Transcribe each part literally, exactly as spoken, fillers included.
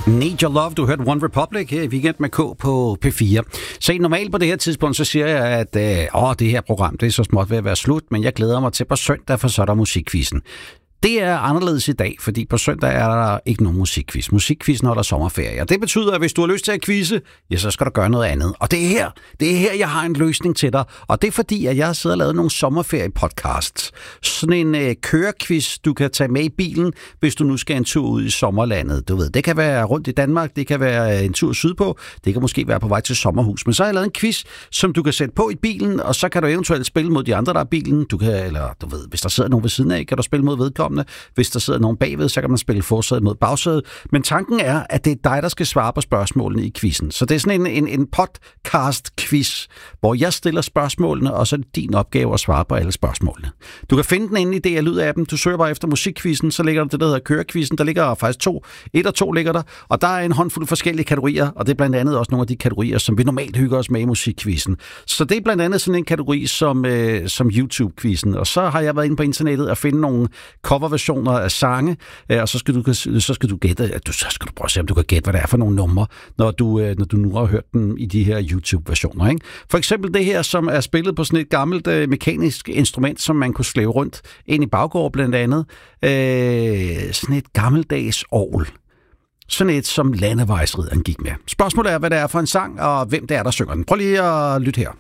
Need Your Love, du hørte One Republic her i Weekend med K på P fire. Så normalt på det her tidspunkt, så siger jeg, at øh, åh, det her program, det er så småt ved at være slut, men jeg glæder mig til på søndag, for så er der musikquizzen. Det er anderledes i dag, fordi på søndag er der ikke nogen musikquiz. Musikquizzen holder sommerferie, og det betyder, at hvis du har lyst til at quizze, ja, så skal du gøre noget andet. Og det er her, det er her, jeg har en løsning til dig, og det er fordi, at jeg har siddet og lavet nogle sommerferie-podcasts. Sådan en øh, kørequiz, du kan tage med i bilen, hvis du nu skal en tur ud i sommerlandet. Du ved, det kan være rundt i Danmark, det kan være en tur sydpå, det kan måske være på vej til sommerhus. Men så har jeg lavet en quiz, som du kan sætte på i bilen, og så kan du eventuelt spille mod de andre, der er bilen. Du kan, eller du ved, hvis der sidder nogen ved siden af, kan du spille mod vedkommende. Hvis der sidder nogen bagved, så kan man spille forsædet mod bagsædet. Men tanken er, at det er dig, der skal svare på spørgsmålene i quizzen. Så det er sådan en, en, en podcast-quiz, hvor jeg stiller spørgsmålene, og så er det din opgave at svare på alle spørgsmålene. Du kan finde den inde i D R Lyd-appen. Du søger bare efter musikquizzen, så ligger der det, der hedder kørequizzen. Der ligger faktisk to. Et og to ligger der. Og der er en håndfuld forskellige kategorier, og det er blandt andet også nogle af de kategorier, som vi normalt hygger os med i musikquizzen. Så det er blandt andet sådan en kategori som, øh, som YouTube-quizzen. Og så har jeg været inde på internettet og finde nogle coverversioner af sange, og så skal du så skal du gætte, du så skal du prøve at se, om du kan gætte, hvad det er for nogle numre, når du når du nu har hørt dem i de her YouTube-versioner, ikke? For eksempel det her, som er spillet på sådan et gammelt øh, mekanisk instrument, som man kunne slæve rundt ind i baggård blandt andet. Øh, sådan et gammeldags orgel. Sådan et, som landevejsridderen gik med. Spørgsmålet er, hvad det er for en sang, og hvem det er, der synger den. Prøv lige at lytte her.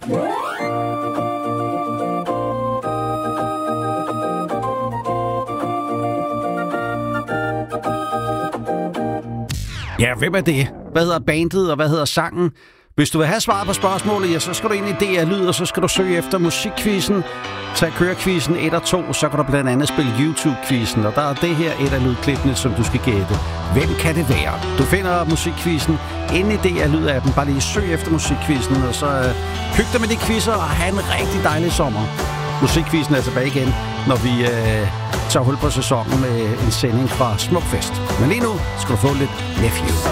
Ja, hvem er det? Hvad hedder bandet, og hvad hedder sangen? Hvis du vil have svaret på spørgsmålet, ja, så skal du ind i D R Lyd, og så skal du søge efter musikquizzen. Tag kørequizzen et og to, så kan du blandt andet spille YouTube-quizzen, og der er det her et af lydklippene, som du skal gætte. Hvem kan det være? Du finder musikquizzen inde i D R Lyd-appen. Bare lige søg efter musikquizzen, og så øh, hyg dig med de quizzer, og have en rigtig dejlig sommer. Musikquizzen er tilbage igen, når vi øh, tager hul på sæsonen med en sending fra Smukfest. Men lige nu skal du få lidt Nephew.